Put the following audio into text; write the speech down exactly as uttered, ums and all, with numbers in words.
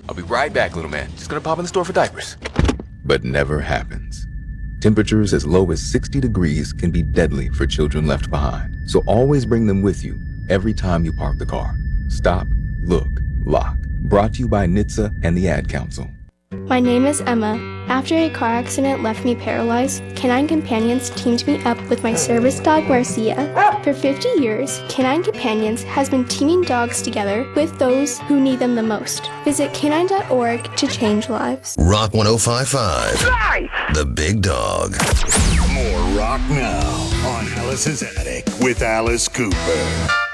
I'll be right back, little man. Just gonna pop in the store for diapers. But never happens. Temperatures as low as sixty degrees can be deadly for children left behind. So always bring them with you every time you park the car. Stop, look, lock. Brought to you by N H T S A and the Ad Council. My name is Emma. After a car accident left me paralyzed, Canine Companions teamed me up with my service dog Marcia. For fifty years, Canine Companions has been teaming dogs together with those who need them the most. Visit canine dot org to change lives. Rock one oh five point five. The Big Dog. More rock now on Alice's Attic with Alice Cooper.